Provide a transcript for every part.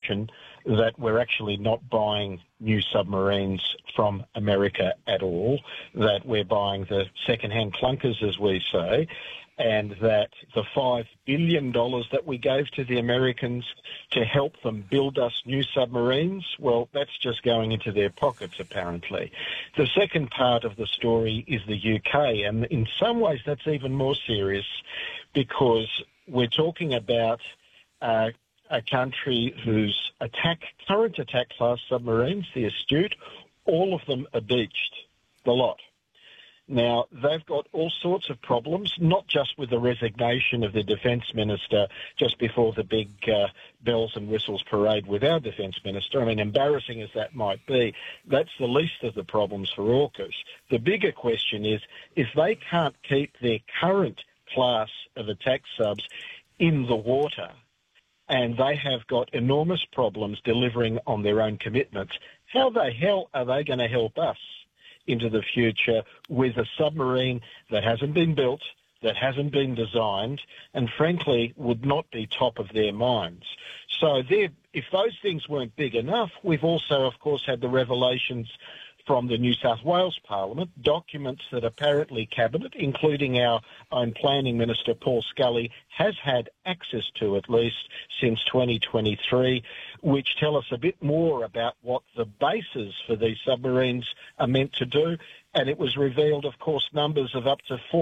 mention that we're actually not buying new submarines from America at all, that we're buying the second-hand clunkers, as we say, and that the $5 billion that we gave to the Americans to help them build us new submarines, well, that's just going into their pockets, apparently. The second part of the story is the UK, and in some ways that's even more serious because we're talking about a country whose current attack class submarines, the Astute, all of them are beached, the lot. Now, they've got all sorts of problems, not just with the resignation of the Defence Minister just before the big bells and whistles parade with our Defence Minister. I mean, embarrassing as that might be, that's the least of the problems for AUKUS. The bigger question is, if they can't keep their current class of attack subs in the water, and they have got enormous problems delivering on their own commitments, how the hell are they going to help us into the future with a submarine that hasn't been built, that hasn't been designed, and frankly would not be top of their minds? So if those things weren't big enough, we've also, of course, had the revelations from the New South Wales Parliament, documents that apparently Cabinet, including our own Planning Minister Paul Scully, has had access to at least since 2023, which tell us a bit more about what the bases for these submarines are meant to do. And it was revealed, of course, numbers of up to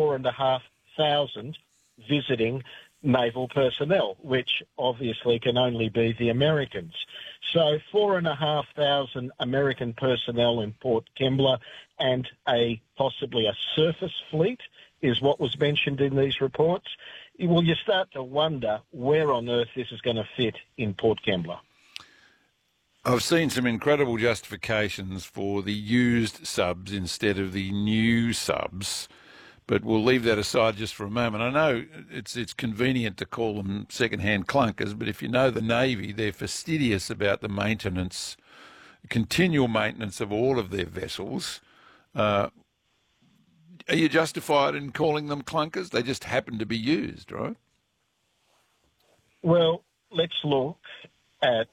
4,500 visiting naval personnel, which obviously can only be the Americans. So 4,500 American personnel in Port Kembla and possibly a surface fleet is what was mentioned in these reports. Well, you start to wonder where on earth this is going to fit in Port Kembla. I've seen some incredible justifications for the used subs instead of the new subs, but we'll leave that aside just for a moment. I know it's convenient to call them second-hand clunkers, but if you know the Navy, they're fastidious about the maintenance, continual maintenance of all of their vessels. Are you justified in calling them clunkers? They just happen to be used, right? Well, let's look at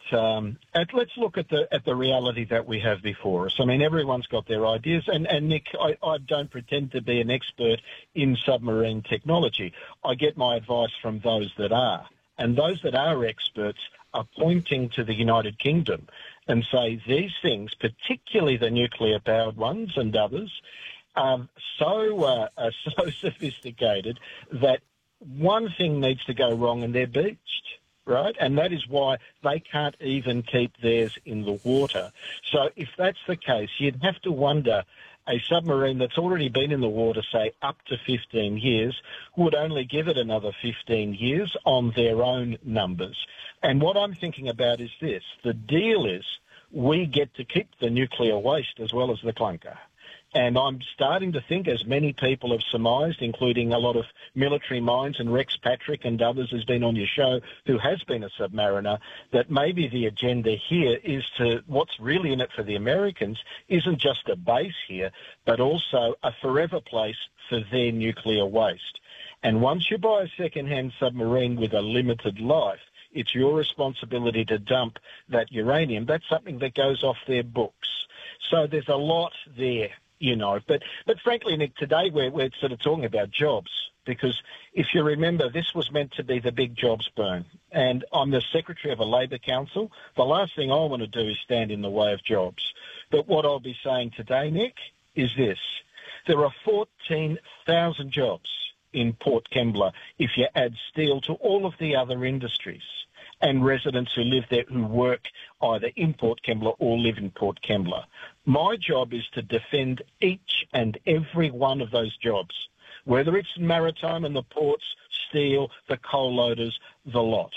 the reality that we have before us. I mean, everyone's got their ideas, and Nick, I don't pretend to be an expert in submarine technology. I get my advice from those that are, and those that are experts are pointing to the United Kingdom and say these things, particularly the nuclear-powered ones and others, are so sophisticated that one thing needs to go wrong and they're beached. Right? And that is why they can't even keep theirs in the water. So if that's the case, you'd have to wonder, a submarine that's already been in the water, say, up to 15 years, would only give it another 15 years on their own numbers. And what I'm thinking about is this. The deal is we get to keep the nuclear waste as well as the clunker. And I'm starting to think, as many people have surmised, including a lot of military minds, and Rex Patrick and others who's been on your show, who has been a submariner, that maybe the agenda here is what's really in it for the Americans isn't just a base here, but also a forever place for their nuclear waste. And once you buy a second-hand submarine with a limited life, it's your responsibility to dump that uranium. That's something that goes off their books. So there's a lot there. But frankly, Nick, today we're sort of talking about jobs, because if you remember, this was meant to be the big jobs boom. And I'm the secretary of a Labor Council. The last thing I want to do is stand in the way of jobs. But what I'll be saying today, Nick, is this. There are 14,000 jobs in Port Kembla if you add steel to all of the other industries, and residents who live there who work either in Port Kembla or live in Port Kembla. My job is to defend each and every one of those jobs, whether it's maritime and the ports, steel, the coal loaders, the lot.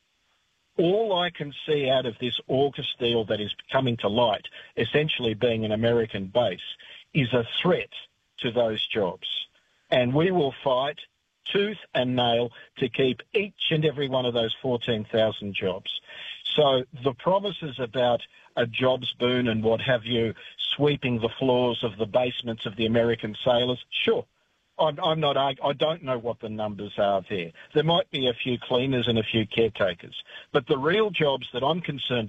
All I can see out of this AUKUS deal that is coming to light, essentially being an American base, is a threat to those jobs. And we will fight tooth and nail to keep each and every one of those 14,000 jobs. So the promises about a jobs boon and what have you, sweeping the floors of the basements of the American sailors, sure. I don't know what the numbers are there. There might be a few cleaners and a few caretakers. But the real jobs that I'm concerned